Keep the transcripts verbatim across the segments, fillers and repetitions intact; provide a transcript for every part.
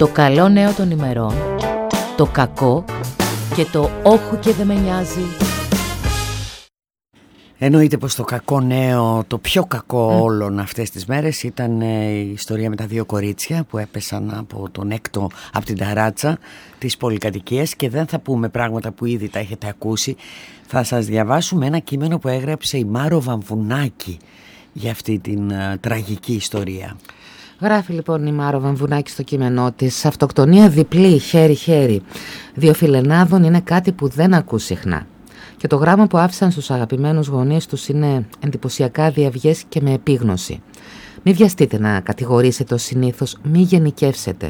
Το καλό νέο των ημερών, το κακό και το όχου και δεν με νοιάζει. Εννοείται πως το κακό νέο, το πιο κακό mm. όλων αυτές τις μέρες ήταν η ιστορία με τα δύο κορίτσια που έπεσαν από τον έκτο, από την ταράτσα της πολυκατοικίας, και δεν θα πούμε πράγματα που ήδη τα έχετε ακούσει. Θα σας διαβάσουμε ένα κείμενο που έγραψε η Μάρο Βαμβουνάκη για αυτή την uh, τραγική ιστορία. Γράφει λοιπόν η Μάρο Βαμβουνάκη στο κείμενό της: αυτοκτονία διπλή, χέρι-χέρι δύο φιλενάδων είναι κάτι που δεν ακούς συχνά. Και το γράμμα που άφησαν στους αγαπημένους γονείς τους είναι εντυπωσιακά διαυγές και με επίγνωση. Μη βιαστείτε να κατηγορήσετε ως συνήθως, μη γενικεύσετε.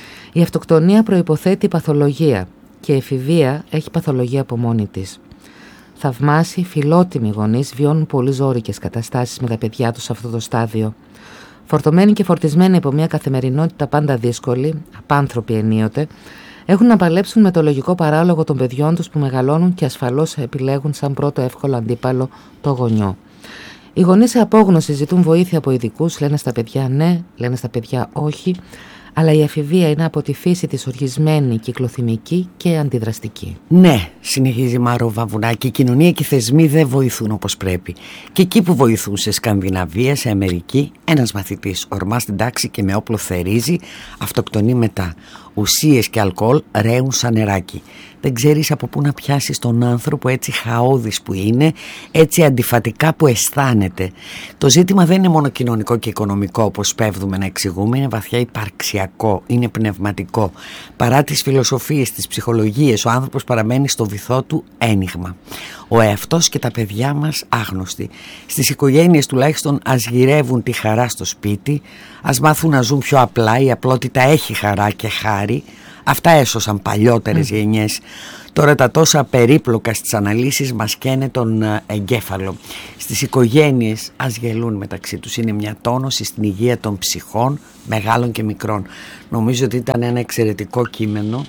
Η αυτοκτονία προϋποθέτει παθολογία και η εφηβεία έχει παθολογία από μόνη της. Θαυμάσιοι, φιλότιμοι γονείς βιώνουν πολύ ζώρικες καταστάσεις με τα παιδιά τους σε αυτό το στάδιο. Φορτωμένοι και φορτισμένοι από μια καθημερινότητα πάντα δύσκολη, απάνθρωποι ενίοτε, έχουν να παλέψουν με το λογικό παράλογο των παιδιών τους που μεγαλώνουν και ασφαλώς επιλέγουν σαν πρώτο εύκολο αντίπαλο το γονιό. Οι γονείς σε απόγνωση ζητούν βοήθεια από ειδικούς, λένε στα παιδιά ναι, λένε στα παιδιά όχι, αλλά η εφηβεία είναι από τη φύση της οργισμένη, κυκλοθυμική και αντιδραστική. Ναι, συνεχίζει η Μάρο Βαμβουνάκη, η κοινωνία και οι θεσμοί δεν βοηθούν όπως πρέπει. Και εκεί που βοηθούν, σε Σκανδιναβία, σε Αμερική, ένας μαθητής ορμά στην τάξη και με όπλο θερίζει, αυτοκτονεί μετά. Ουσίες και αλκοόλ ρέουν σαν νεράκι. Δεν ξέρεις από πού να πιάσεις τον άνθρωπο έτσι χαόδης που είναι, έτσι αντιφατικά που αισθάνεται. Το ζήτημα δεν είναι μόνο κοινωνικό και οικονομικό όπως πέφτουμε να εξηγούμε, είναι βαθιά υπαρξιακό, είναι πνευματικό. Παρά τις φιλοσοφίες, τις ψυχολογίες, ο άνθρωπος παραμένει στο βυθό του ένιγμα. Ο εαυτός και τα παιδιά μας άγνωστοι. Στις οικογένειες τουλάχιστον ας γυρεύουν τη χαρά στο σπίτι, ας μάθουν να ζουν πιο απλά, η απλότητα έχει χαρά και χάρη. Αυτά έσωσαν παλιότερες mm. γενιές. Τώρα τα τόσα περίπλοκα στις αναλύσεις μας καίνε τον εγκέφαλο. Στις οικογένειες ας γελούν μεταξύ τους. Είναι μια τόνωση στην υγεία των ψυχών, μεγάλων και μικρών. Νομίζω ότι ήταν ένα εξαιρετικό κείμενο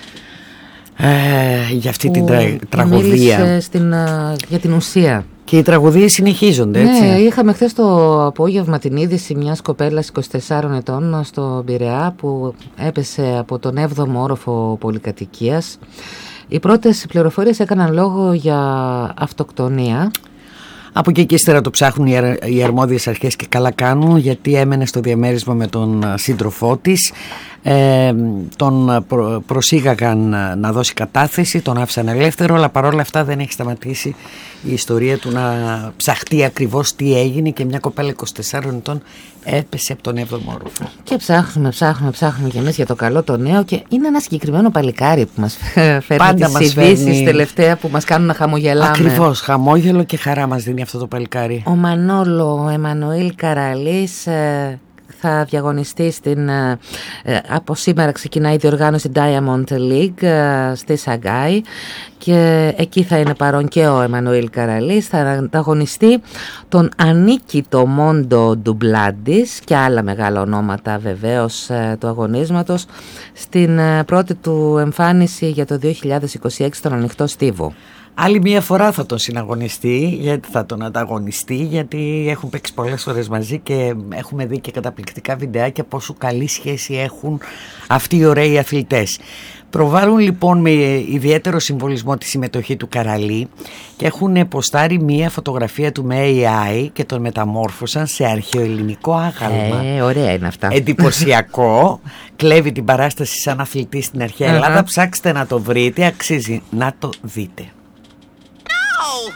ε, για αυτή την τρα, τραγωδία. Στην, για την ουσία. Και οι τραγωδίες συνεχίζονται, έτσι. Ναι, είχαμε χθες το απόγευμα την είδηση μιας κοπέλας είκοσι τεσσάρων ετών στο Πειραιά που έπεσε από τον έβδομο όροφο πολυκατοικίας. Οι πρώτες πληροφορίες έκαναν λόγο για αυτοκτονία. Από εκεί και ύστερα το ψάχνουν οι αρμόδιες αρχές και καλά κάνουν, γιατί έμενε στο διαμέρισμα με τον σύντροφό της. Ε, τον προ, προσήγαγαν να δώσει κατάθεση, τον άφησαν ελεύθερο, αλλά παρόλα αυτά δεν έχει σταματήσει η ιστορία του να ψαχτεί ακριβώς τι έγινε, και μια κοπέλα είκοσι τεσσάρων ετών έπεσε από τον έβδομο όροφο. Και ψάχνουμε, ψάχνουμε, ψάχνουμε κι εμείς για το καλό το νέο, και είναι ένα συγκεκριμένο παλικάρι που μας φέρνει τις ειδήσεις τελευταία που μας κάνουν να χαμογελάμε. Ακριβώς, χαμόγελο και χαρά μας δίνει αυτό το παλικάρι. Ο Μανόλο Εμμανουήλ Καραλής ε, θα διαγωνιστεί στην, ε, από σήμερα ξεκινάει η διοργάνωση Diamond League ε, στη Σαγκάη, και εκεί θα είναι παρόν και ο Εμμανουήλ Καραλής. Θα ανταγωνιστεί τον Ανίκητο Μόντο Ντουμπλάντης και άλλα μεγάλα ονόματα βεβαίως ε, του αγωνίσματος στην ε, πρώτη του εμφάνιση για το δύο χιλιάδες είκοσι έξι στον ανοιχτό στίβο. Άλλη μία φορά θα τον συναγωνιστεί, γιατί θα τον ανταγωνιστεί, γιατί έχουν παίξει πολλές φορές μαζί και έχουμε δει και καταπληκτικά βιντεάκια πόσο καλή σχέση έχουν αυτοί οι ωραίοι αθλητές. Προβάλλουν λοιπόν με ιδιαίτερο συμβολισμό τη συμμετοχή του Καραλή και έχουν ποστάρει μία φωτογραφία του με έι άι και τον μεταμόρφωσαν σε αρχαιοελληνικό άγαλμα. Ε, ωραία είναι αυτά. Εντυπωσιακό. Κλέβει την παράσταση σαν αθλητή στην αρχαία Ελλάδα. Uh-huh. Ψάξτε να το βρείτε, αξίζει να το δείτε. Oh,